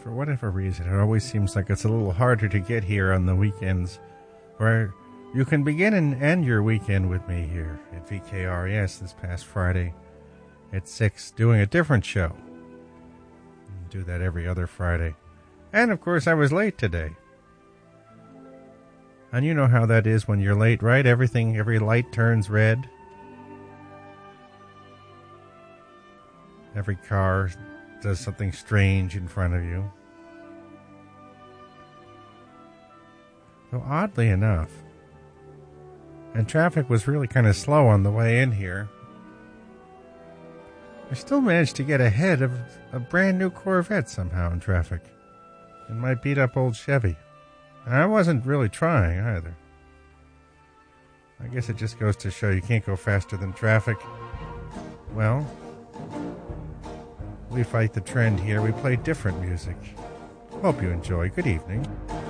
for whatever reason, it always seems like it's a little harder to get here on the weekends, where you can begin and end your weekend with me here at VKRS this past Friday at 6, doing a different show. I do that every other Friday. And, of course, I was late today. And you know how that is when you're late, right? Every light turns red. Every car does something strange in front of you. So oddly enough, and traffic was really kind of slow on the way in here, I still managed to get ahead of a brand new Corvette somehow in traffic, in my beat up old Chevy. And I wasn't really trying either. I guess it just goes to show you can't go faster than traffic. Well, we fight the trend here. We play different music. Hope you enjoy. Good evening.